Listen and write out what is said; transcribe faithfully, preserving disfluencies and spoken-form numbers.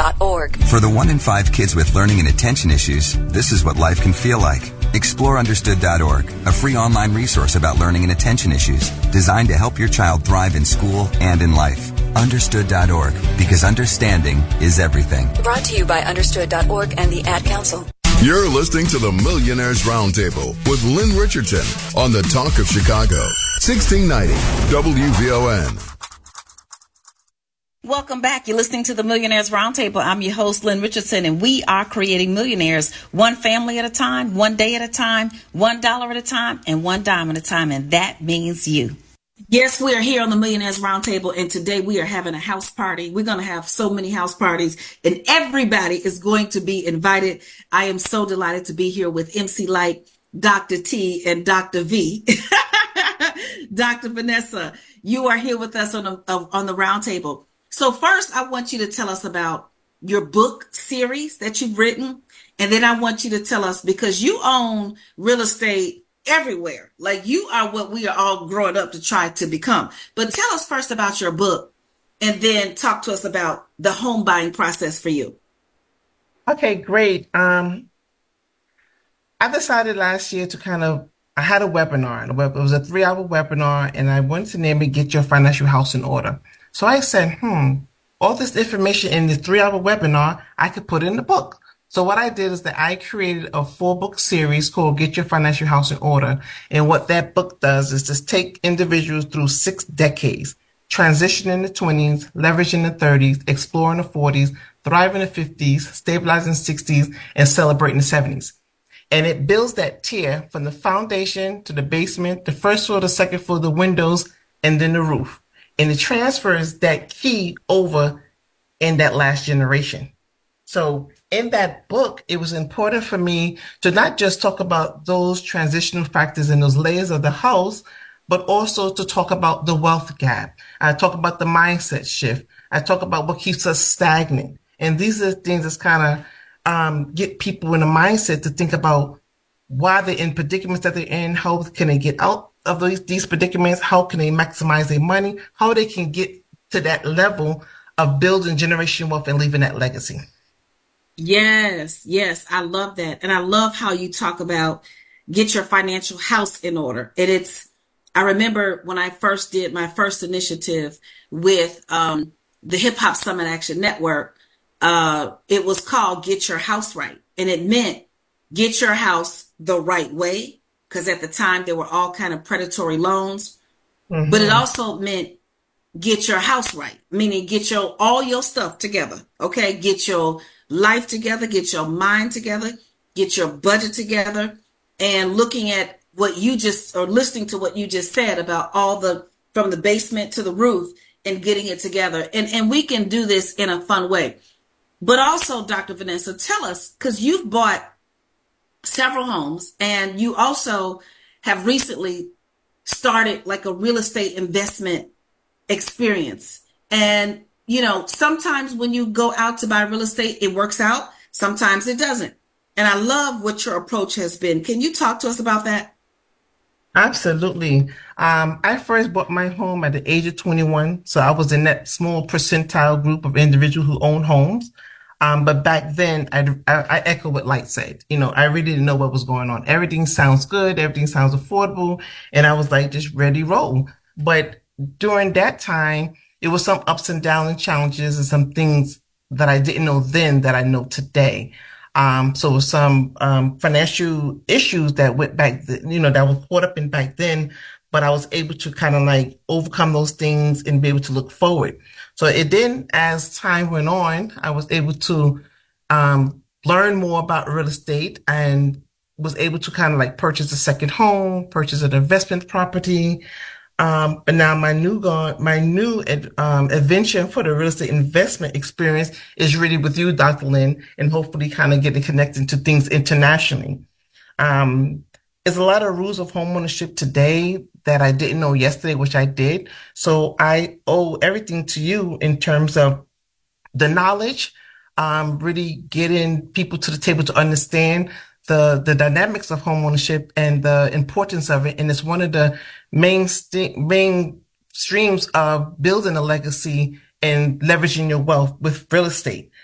dot org. For the one in five kids with learning and attention issues, this is what life can feel like. Explore understood dot org, a free online resource about learning and attention issues designed to help your child thrive in school and in life. understood dot org, because understanding is everything. Brought to you by understood dot org and the Ad Council. You're listening to the Millionaires Roundtable with Lynn Richardson on the Talk of Chicago, sixteen ninety W V O N. Welcome back. You're listening to the Millionaires Roundtable. I'm your host, Lynn Richardson, and we are creating millionaires one family at a time, one day at a time, one dollar at a time, and one dime at a time. And that means you. Yes, we are here on the Millionaires Roundtable, and today we are having a house party. We're going to have so many house parties, and everybody is going to be invited. I am so delighted to be here with M C Lyte, Doctor T, and Doctor V. Doctor Vanessa, you are here with us on the, on the roundtable. So first, I want you to tell us about your book series that you've written. And then I want you to tell us, because you own real estate everywhere. Like, you are what we are all growing up to try to become. But tell us first about your book, and then talk to us about the home buying process for you. Okay, great. Um, I decided last year to kind of, I had a webinar. It was a three hour webinar, and I wanted to name it Get Your Financial House in Order. So I said, hmm, all this information in this three hour webinar, I could put in the book. So what I did is that I created a four book series called Get Your Financial House in Order. And what that book does is just take individuals through six decades, transition in the twenties, leverage in the thirties, explore in the forties, thrive in the fifties, stabilize in the sixties, and celebrate in the seventies. And it builds that tier from the foundation to the basement, the first floor, the second floor, the windows, and then the roof. And it transfers that key over in that last generation. So in that book, it was important for me to not just talk about those transitional factors and those layers of the house, but also to talk about the wealth gap. I talk about the mindset shift. I talk about what keeps us stagnant. And these are things that kind of um, get people in a mindset to think about why they're in predicaments that they're in, how can they get out of these, these predicaments, how can they maximize their money, how they can get to that level of building generation wealth and leaving that legacy. Yes, yes, I love that. And I love how you talk about get your financial house in order. And it's, I remember when I first did my first initiative with um, the Hip Hop Summit Action Network, uh, it was called Get Your House Right. And it meant get your house the right way, because at the time there were all kind of predatory loans. Mm-hmm. But it also meant get your house right, meaning get your all your stuff together. Okay, get your life together, get your mind together, get your budget together, and looking at what you just, or listening to what you just said about all the, from the basement to the roof, and getting it together. And, and we can do this in a fun way. But also, Doctor Vanessa, tell us, because you've bought several homes, and you also have recently started like a real estate investment experience. And, you know, sometimes when you go out to buy real estate, it works out. Sometimes it doesn't. And I love what your approach has been. Can you talk to us about that? Absolutely. Um, I first bought my home at the age of twenty-one. So I was in that small percentile group of individuals who own homes. Um, but back then, I, I, I echo what Lyte said. You know, I really didn't know what was going on. Everything sounds good. Everything sounds affordable. And I was like, just ready, roll. But during that time, it was some ups and downs and challenges and some things that I didn't know then that I know today. Um, so some um, financial issues that went back, th- you know, that was caught up in back then, but I was able to kind of like overcome those things and be able to look forward. So it then, as time went on, I was able to um, learn more about real estate and was able to kind of like purchase a second home, purchase an investment property. Um, but now my new go- my new um, adventure for the real estate investment experience is really with you, Doctor Lynn, and hopefully kind of getting connected to things internationally. Um, there's a lot of rules of homeownership today that I didn't know yesterday, which I did. So I owe everything to you in terms of the knowledge, um, really getting people to the table to understand the the dynamics of homeownership and the importance of it. And it's one of the main st- main streams of building a legacy and leveraging your wealth with real estate.